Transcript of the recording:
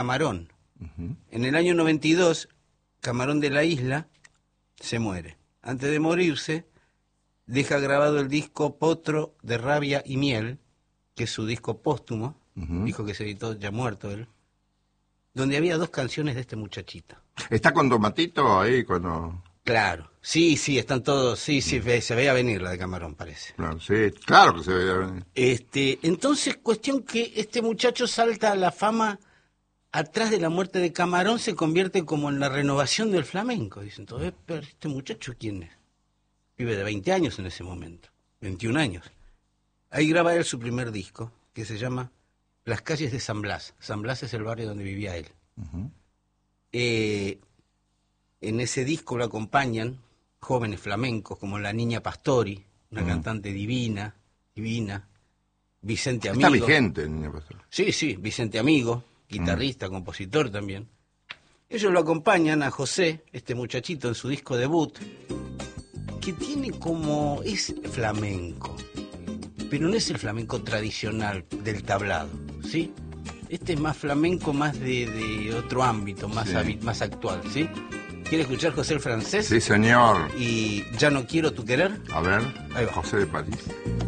Camarón. En el año 92, Camarón de la Isla se muere. Antes de morirse, deja grabado el disco Potro de Rabia y Miel, que es su disco póstumo, disco que se editó ya muerto él, donde había 2 canciones de este muchachito. ¿Está con Tomatito ahí cuando...? Claro, sí, están todos, sí, se veía venir la de Camarón, parece. Claro, sí, claro que se veía venir. Entonces, cuestión que este muchacho salta a la fama atrás de la muerte de Camarón, se convierte como en la renovación del flamenco. Dicen, entonces, pero este muchacho, ¿quién es? Vive de 20 años en ese momento, 21 años. Ahí graba él su primer disco, que se llama Las calles de San Blas. San Blas es el barrio donde vivía él. En ese disco lo acompañan jóvenes flamencos como la Niña Pastori, una cantante divina, Vicente Amigo. Está vigente, Niña Pastori. Sí, Vicente Amigo, guitarrista, compositor también. Ellos lo acompañan a José, este muchachito, en su disco debut, que tiene como... es flamenco, pero no es el flamenco tradicional del tablado, ¿sí? Este es más flamenco, más de otro ámbito, más actual, ¿sí? ¿Quiere escuchar José el Francés? Sí, señor. Y Ya no quiero tu querer. A ver, Ahí va. José de París.